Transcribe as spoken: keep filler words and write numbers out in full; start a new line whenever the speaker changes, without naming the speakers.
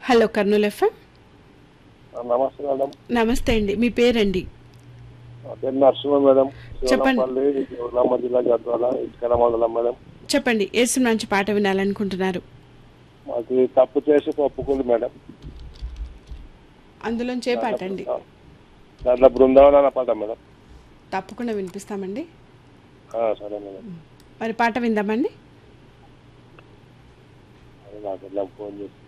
Hello Kurnool FM.
నమస్తే madam.
నమస్తే అండి, మీ పేరండి?
నా పేరు నరసింహ మేడం.
చెప్పండి.
శివనపల్లి ఉల్లామ జిల్లా గద్వాల ఇటుకల మండలం మేడం.
చెప్పండి, ఏ సినిమా నుంచి పాట వినాలనుకుంటున్నారు?
మాకు తప్పు చేసి ఒప్పుకోలు మేడం.
అందులోంచి ఏ పాట అండి?
దాంట్లో బృందావన అన్న పాట మేడం.
తప్పకుండా వినిపిస్తామండి.
ఆ, సరే మేడం.
మరి పాట విందామండి.
నాకు ఫోన్ చేసి